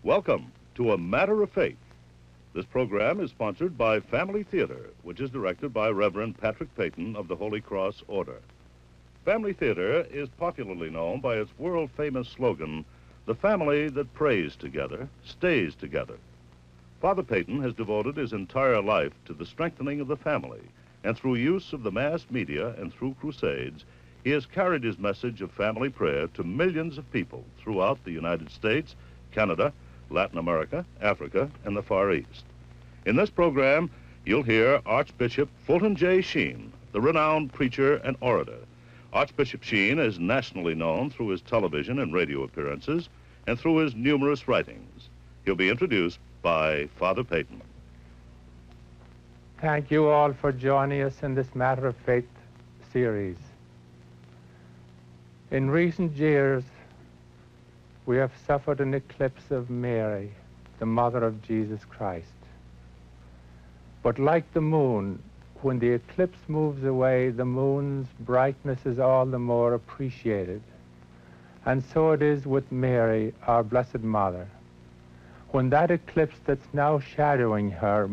Welcome to A Matter of Faith. This program is sponsored by Family Theater, which is directed by Reverend Patrick Peyton of the Holy Cross Order. Family Theater is popularly known by its world-famous slogan, "The family that prays together stays together." Father Peyton has devoted his entire life to the strengthening of the family, and through use of the mass media and through crusades, he has carried his message of family prayer to millions of people throughout the United States, Canada, Latin America, Africa, and the Far East. In this program, you'll hear Archbishop Fulton J. Sheen, the renowned preacher and orator. Archbishop Sheen is nationally known through his television and radio appearances and through his numerous writings. He'll be introduced by Father Peyton. Thank you all for joining us in this Matter of Faith series. In recent years, we have suffered an eclipse of Mary, the mother of Jesus Christ. But like the moon, when the eclipse moves away, the moon's brightness is all the more appreciated. And so it is with Mary, our Blessed Mother. When that eclipse that's now shadowing her